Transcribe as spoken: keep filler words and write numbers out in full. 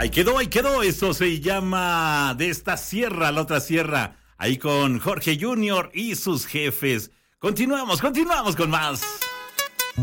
Ahí quedó, ahí quedó. Eso se llama De esta sierra a la otra sierra. Ahí con Jorge Junior y sus jefes. Continuamos, continuamos con más.